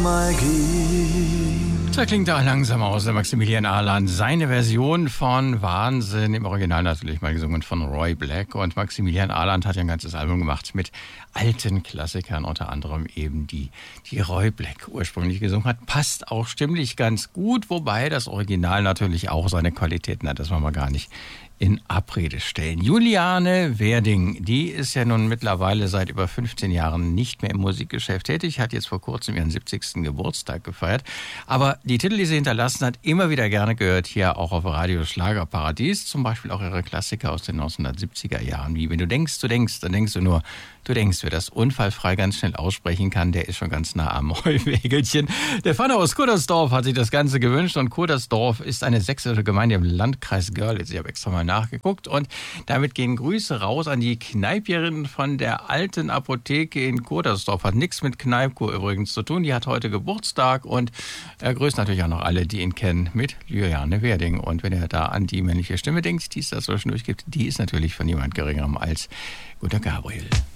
mal gibt. Da klingt er langsam aus, der Maximilian Ahlan. Seine Version von Wahnsinn, im Original natürlich mal gesungen von Roy Black. Und Maximilian Ahlan hat ja ein ganzes Album gemacht mit alten Klassikern, unter anderem eben die Roy Black ursprünglich gesungen hat. Passt auch stimmlich ganz gut, wobei das Original natürlich auch seine Qualitäten hat. Das wollen wir gar nicht in Abrede stellen. Juliane Werding, die ist ja nun mittlerweile seit über 15 Jahren nicht mehr im Musikgeschäft tätig, hat jetzt vor kurzem ihren 70. Geburtstag gefeiert. Aber die Titel, die sie hinterlassen hat, immer wieder gerne gehört, hier auch auf Radio Schlagerparadies, zum Beispiel auch ihre Klassiker aus den 1970er Jahren, wie wenn du denkst, dann denkst du nur, du denkst, wer das unfallfrei ganz schnell aussprechen kann, der ist schon ganz nah am Heuwägelchen. Der Pfanne aus Kuddersdorf hat sich das Ganze gewünscht und Kuddersdorf ist eine sächsische Gemeinde im Landkreis Görlitz. Ich habe extra mal nachgeguckt und damit gehen Grüße raus an die Kneipierin von der alten Apotheke in Kuddersdorf. Hat nichts mit Kneipkur übrigens zu tun. Die hat heute Geburtstag und er grüßt natürlich auch noch alle, die ihn kennen, mit Juliane Werding. Und wenn er da an die männliche Stimme denkt, die es da zwischendurch gibt, die ist natürlich von niemand Geringerem als Gunter Gabriel.